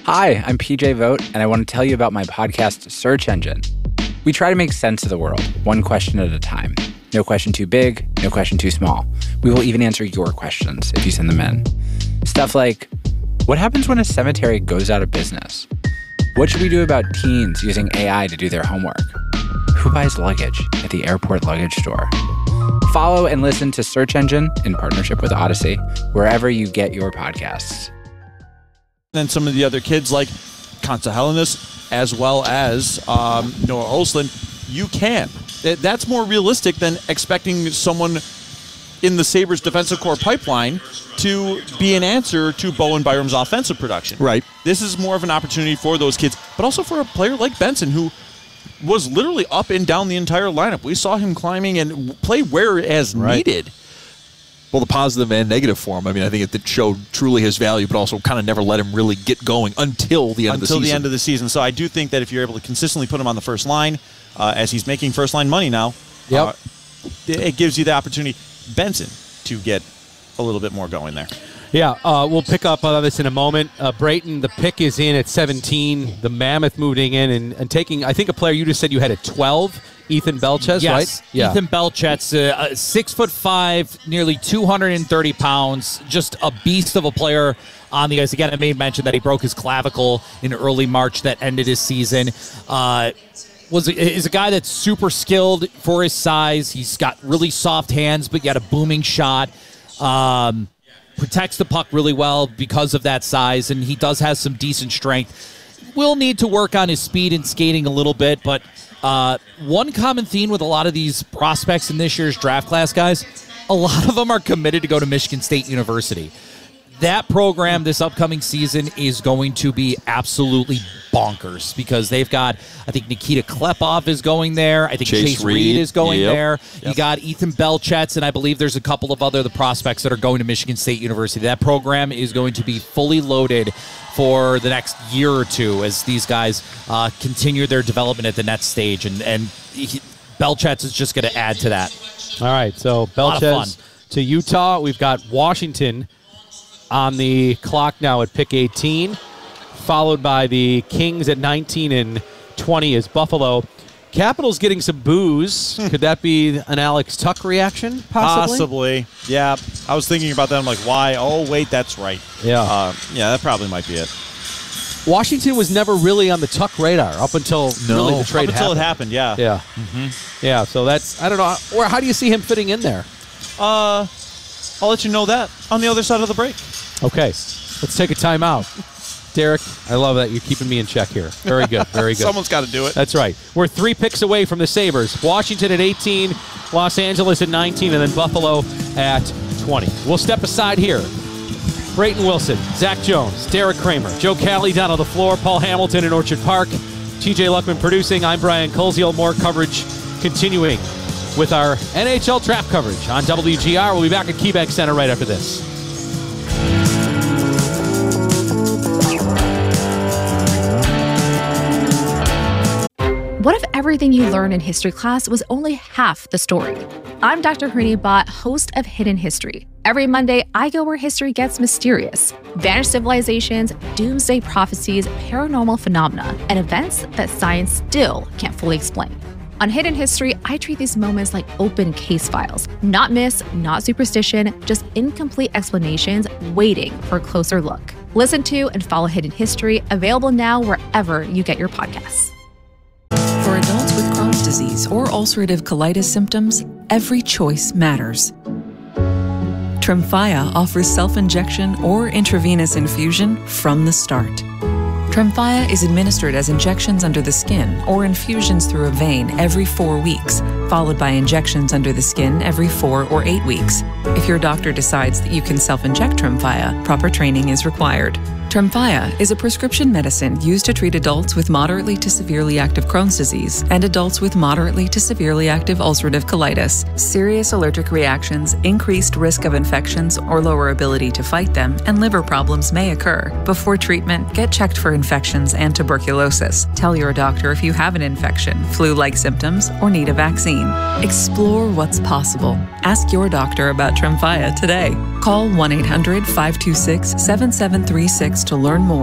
Hi, I'm PJ Vogt, and I want to tell you about my podcast, Search Engine. We try to make sense of the world, one question at a time. No question too big, no question too small. We will even answer your questions if you send them in. Stuff like, what happens when a cemetery goes out of business? What should we do about teens using AI to do their homework? Who buys luggage at the airport luggage store? Follow and listen to Search Engine in partnership with Odyssey, wherever you get your podcasts. Then some of the other kids like Kansa Helenius, as well as Noah Osland, you can. That's more realistic than expecting someone in the Sabres defensive core pipeline to be an answer to Bowen Byram's offensive production. Right. This is more of an opportunity for those kids, but also for a player like Benson, who was literally up and down the entire lineup. We saw him climbing and play where as needed. Well, the positive and negative for him. I mean, I think it showed truly his value, but also kind of never let him really get going until the end of the season. Until the end of the season. So I do think that if you're able to consistently put him on the first line, as he's making first-line money now, it gives you the opportunity, Benson, to get a little bit more going there. Yeah, we'll pick up on this in a moment. Brayton, the pick is in at 17. The Mammoth moving in and taking, I think, a player you just said you had at 12, Ethan Belchez, yes, right? Yeah. Ethan Belchez, 6'5", nearly 230 pounds, just a beast of a player on the ice. Again, I made mention that he broke his clavicle in early March that ended his season. Is a guy that's super skilled for his size. He's got really soft hands, but yet a booming shot. Protects the puck really well because of that size, and he does have some decent strength. Will need to work on his speed and skating a little bit, but one common theme with a lot of these prospects in this year's draft class, guys, a lot of them are committed to go to Michigan State University. That program this upcoming season is going to be absolutely bonkers because they've got, I think Nikita Klepov is going there. I think Chase Reed is going there. You got Ethan Belchez, and I believe there's a couple of other prospects that are going to Michigan State University. That program is going to be fully loaded for the next year or two as these guys continue their development at the next stage, and Belchez is just going to add to that. All right, so Belchez to Utah. We've got Washington on the clock now at pick 18, followed by the Kings at 19 and 20 is Buffalo. Capitals getting some boos. Could that be an Alex Tuch reaction, possibly? Possibly, yeah. I was thinking about that. I'm like, why? Oh, wait, that's right. Yeah. Yeah, that probably might be it. Washington was never really on the Tuch radar up until really the trade happened. Until it happened, yeah. Yeah. Yeah, so that's, I don't know. Or how do you see him fitting in there? I'll let you know that on the other side of the break. Okay, let's take a timeout. Derek, I love that you're keeping me in check here. Very good, very good. Someone's got to do it. That's right. We're 3 picks away from the Sabres. Washington at 18, Los Angeles at 19, and then Buffalo at 20. We'll step aside here. Brayton Wilson, Zach Jones, Derek Kramer, Joe Cali down on the floor, Paul Hamilton in Orchard Park, TJ Luckman producing. I'm Brian Koziel. More coverage continuing with our NHL draft coverage on WGR. We'll be back at KeyBank Center right after this. What if everything you learned in history class was only half the story? I'm Dr. Hrini Bhatt, host of Hidden History. Every Monday, I go where history gets mysterious. Vanished civilizations, doomsday prophecies, paranormal phenomena, and events that science still can't fully explain. On Hidden History, I treat these moments like open case files. Not myths, not superstition, just incomplete explanations waiting for a closer look. Listen to and follow Hidden History, available now wherever you get your podcasts. For adults with Crohn's disease or ulcerative colitis symptoms, every choice matters. Tremfya offers self-injection or intravenous infusion from the start. Tremfya is administered as injections under the skin or infusions through a vein every 4 weeks, followed by injections under the skin every 4 or 8 weeks. If your doctor decides that you can self-inject Tremfya, proper training is required. Tremfya is a prescription medicine used to treat adults with moderately to severely active Crohn's disease and adults with moderately to severely active ulcerative colitis. Serious allergic reactions, increased risk of infections or lower ability to fight them, and liver problems may occur. Before treatment, get checked for infections and tuberculosis. Tell your doctor if you have an infection, flu-like symptoms, or need a vaccine. Explore what's possible. Ask your doctor about Tremfya today. Call 1-800-526-7736 to learn more.